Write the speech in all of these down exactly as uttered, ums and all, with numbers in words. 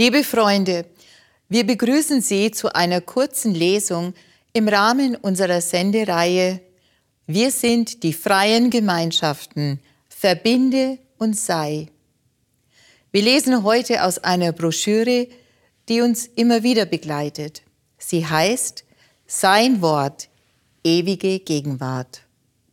Liebe Freunde, wir begrüßen Sie zu einer kurzen Lesung im Rahmen unserer Sendereihe Wir sind die freien Gemeinschaften, verbinde und sei. Wir lesen heute aus einer Broschüre, die uns immer wieder begleitet. Sie heißt Sein Wort, ewige Gegenwart.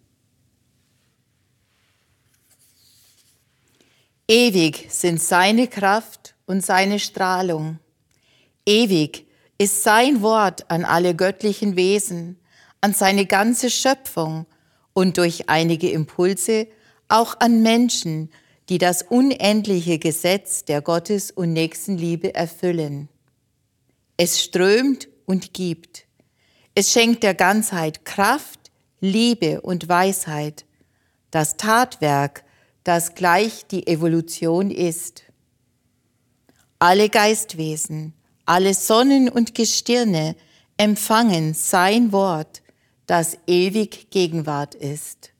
Ewig sind seine Kraft und seine Strahlung. Ewig ist sein Wort an alle göttlichen Wesen, an seine ganze Schöpfung und durch einige Impulse auch an Menschen, die das unendliche Gesetz der Gottes- und Nächstenliebe erfüllen. Es strömt und gibt. Es schenkt der Ganzheit Kraft, Liebe und Weisheit. Das Tatwerk, das gleich die Evolution ist. Alle Geistwesen, alle Sonnen und Gestirne empfangen sein Wort, das ewig Gegenwart ist.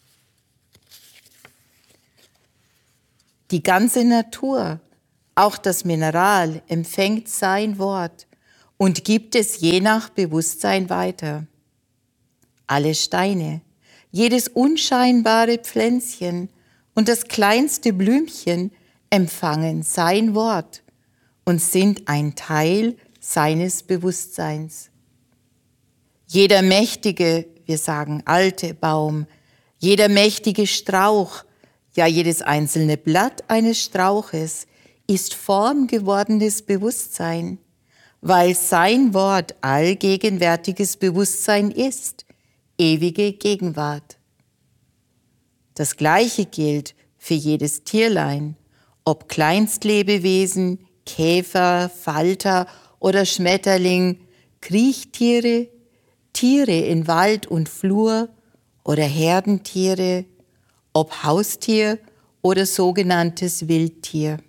Die ganze Natur, auch das Mineral, empfängt sein Wort und gibt es je nach Bewusstsein weiter. Alle Steine, jedes unscheinbare Pflänzchen und das kleinste Blümchen empfangen sein Wort und sind ein Teil seines Bewusstseins. Jeder mächtige, wir sagen alte Baum, jeder mächtige Strauch, ja jedes einzelne Blatt eines Strauches ist formgewordenes Bewusstsein, weil sein Wort allgegenwärtiges Bewusstsein ist, ewige Gegenwart. Das Gleiche gilt für jedes Tierlein, ob Kleinstlebewesen, Käfer, Falter oder Schmetterling, Kriechtiere, Tiere in Wald und Flur oder Herdentiere, ob Haustier oder sogenanntes Wildtier.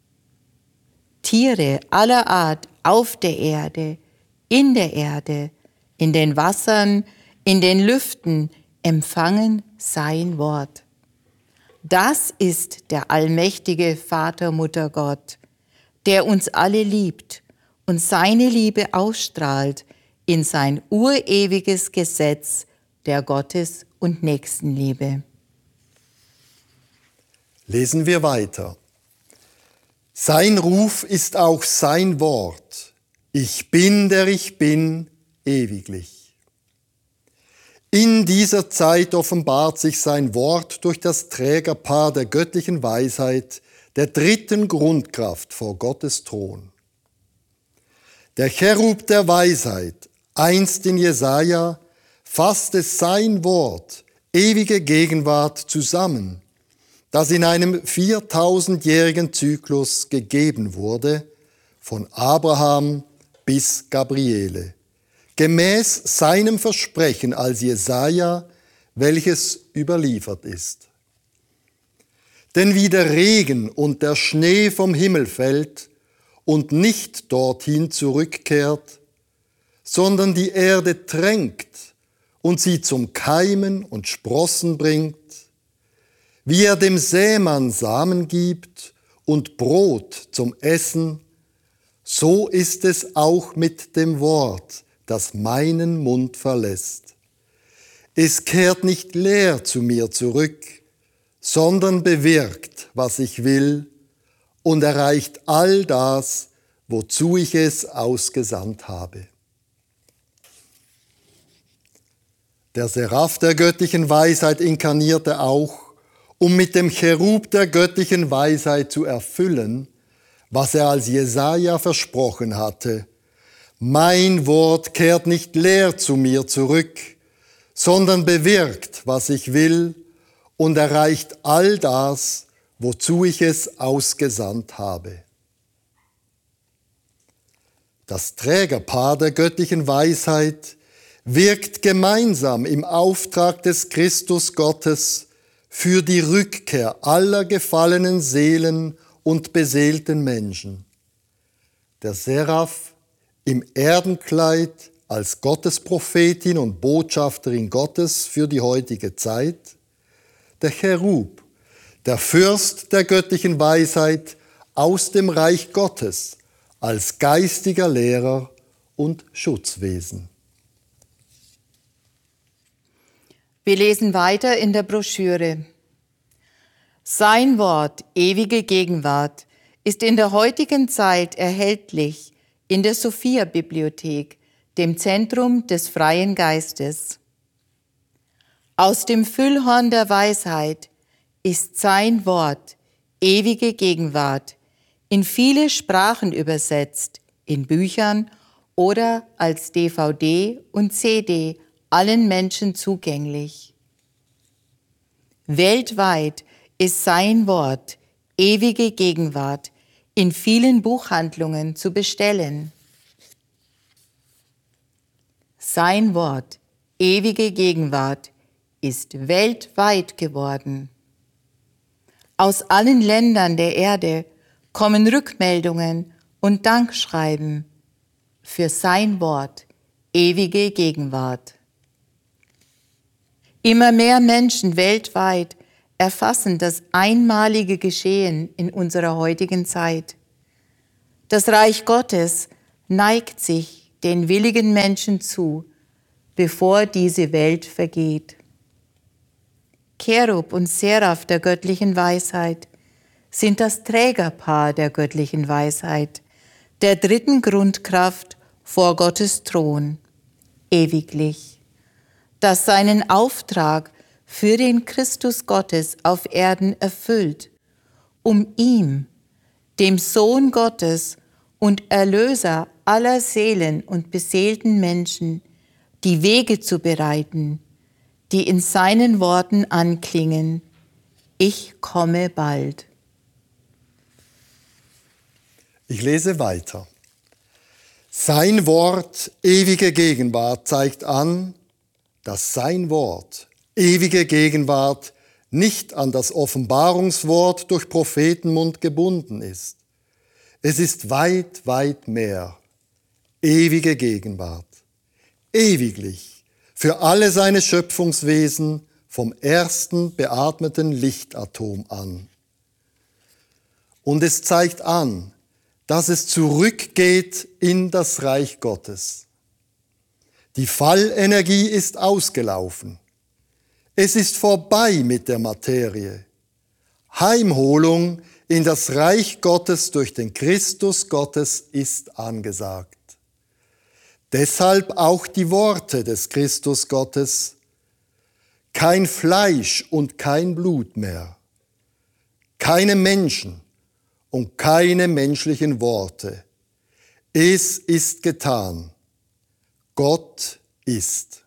Tiere aller Art auf der Erde, in der Erde, in den Wassern, in den Lüften empfangen sein Wort. Das ist der allmächtige Vater, Mutter Gott, der uns alle liebt und seine Liebe ausstrahlt in sein urewiges Gesetz der Gottes- und Nächstenliebe. Lesen wir weiter. Sein Ruf ist auch sein Wort. Ich bin, der ich bin, ewiglich. In dieser Zeit offenbart sich sein Wort durch das Trägerpaar der göttlichen Weisheit, der dritten Grundkraft vor Gottes Thron. Der Cherub der Weisheit, einst in Jesaja, fasste sein Wort, ewige Gegenwart, zusammen, das in einem viertausendjährigen Zyklus gegeben wurde, von Abraham bis Gabriele, gemäß seinem Versprechen als Jesaja, welches überliefert ist. Denn wie der Regen und der Schnee vom Himmel fällt und nicht dorthin zurückkehrt, sondern die Erde tränkt und sie zum Keimen und Sprossen bringt, wie er dem Sämann Samen gibt und Brot zum Essen, so ist es auch mit dem Wort, das meinen Mund verlässt. Es kehrt nicht leer zu mir zurück, sondern bewirkt, was ich will, und erreicht all das, wozu ich es ausgesandt habe. Der Seraph der göttlichen Weisheit inkarnierte auch, um mit dem Cherub der göttlichen Weisheit zu erfüllen, was er als Jesaja versprochen hatte. Mein Wort kehrt nicht leer zu mir zurück, sondern bewirkt, was ich will, und erreicht all das, wozu ich es ausgesandt habe. Das Trägerpaar der göttlichen Weisheit wirkt gemeinsam im Auftrag des Christus Gottes für die Rückkehr aller gefallenen Seelen und beseelten Menschen. Der Seraph im Erdenkleid als Gottesprophetin und Botschafterin Gottes für die heutige Zeit, der Cherub, der Fürst der göttlichen Weisheit aus dem Reich Gottes als geistiger Lehrer und Schutzwesen. Wir lesen weiter in der Broschüre. Sein Wort, ewige Gegenwart, ist in der heutigen Zeit erhältlich in der Sophia-Bibliothek, dem Zentrum des freien Geistes. Aus dem Füllhorn der Weisheit ist sein Wort, ewige Gegenwart, in viele Sprachen übersetzt, in Büchern oder als D V D und C D allen Menschen zugänglich. Weltweit ist sein Wort, ewige Gegenwart, in vielen Buchhandlungen zu bestellen. Sein Wort, ewige Gegenwart, ist weltweit geworden. Aus allen Ländern der Erde kommen Rückmeldungen und Dankschreiben für sein Wort, ewige Gegenwart. Immer mehr Menschen weltweit erfassen das einmalige Geschehen in unserer heutigen Zeit. Das Reich Gottes neigt sich den willigen Menschen zu, bevor diese Welt vergeht. Cherub und Seraph der göttlichen Weisheit sind das Trägerpaar der göttlichen Weisheit, der dritten Grundkraft vor Gottes Thron, ewiglich, das seinen Auftrag für den Christus Gottes auf Erden erfüllt, um ihm, dem Sohn Gottes und Erlöser aller Seelen und beseelten Menschen, die Wege zu bereiten, die in seinen Worten anklingen: Ich komme bald. Ich lese weiter. Sein Wort, ewige Gegenwart, zeigt an, dass sein Wort, ewige Gegenwart, nicht an das Offenbarungswort durch Prophetenmund gebunden ist. Es ist weit, weit mehr. Ewige Gegenwart. Ewiglich. Für alle seine Schöpfungswesen vom ersten beatmeten Lichtatom an. Und es zeigt an, dass es zurückgeht in das Reich Gottes. Die Fallenergie ist ausgelaufen. Es ist vorbei mit der Materie. Heimholung in das Reich Gottes durch den Christus Gottes ist angesagt. Deshalb auch die Worte des Christus Gottes: Kein Fleisch und kein Blut mehr, keine Menschen und keine menschlichen Worte. Es ist getan. Gott ist.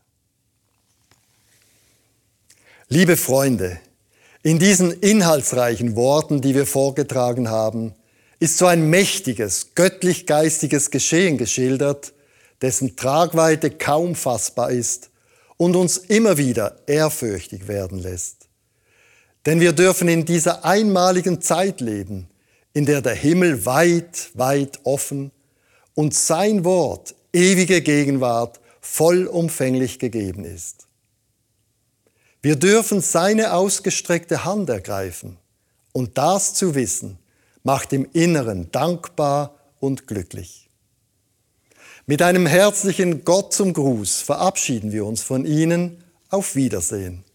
Liebe Freunde, in diesen inhaltsreichen Worten, die wir vorgetragen haben, ist so ein mächtiges, göttlich-geistiges Geschehen geschildert, dessen Tragweite kaum fassbar ist und uns immer wieder ehrfürchtig werden lässt. Denn wir dürfen in dieser einmaligen Zeit leben, in der der Himmel weit, weit offen und sein Wort, ewige Gegenwart, vollumfänglich gegeben ist. Wir dürfen seine ausgestreckte Hand ergreifen, und das zu wissen, macht im Inneren dankbar und glücklich. Mit einem herzlichen Gott zum Gruß verabschieden wir uns von Ihnen. Auf Wiedersehen.